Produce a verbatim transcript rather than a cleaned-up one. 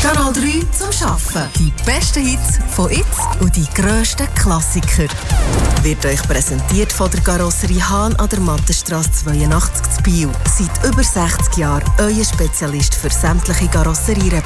Kanal drei zum Arbeiten. Die besten Hits von jetzt und die grössten Klassiker. Wird euch präsentiert von der Karosserie Hahn an der Mattenstrasse zweiundachtzig zu Biel. Seit über sechzig Jahren euer Spezialist für sämtliche Karosseriereparaturen.